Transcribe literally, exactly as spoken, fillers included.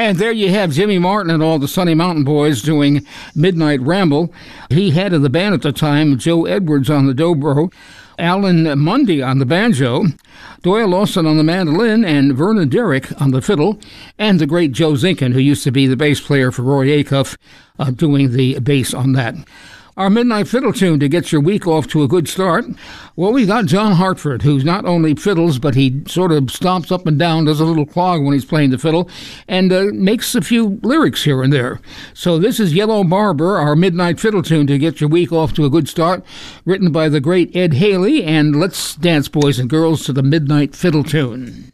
And there you have Jimmy Martin and all the Sunny Mountain Boys doing Midnight Ramble. He had in the band at the time Joe Edwards on the dobro, Alan Mundy on the banjo, Doyle Lawson on the mandolin, and Vernon Derrick on the fiddle, and the great Joe Zinkin, who used to be the bass player for Roy Acuff, uh, doing the bass on that. Our Midnight Fiddle tune to get your week off to a good start. Well, we got John Hartford, who's not only fiddles, but he sort of stomps up and down, does a little clog when he's playing the fiddle, and uh, makes a few lyrics here and there. So this is Yellow Barber, our Midnight Fiddle tune to get your week off to a good start, written by the great Ed Haley, and let's dance, boys and girls, to the Midnight Fiddle tune.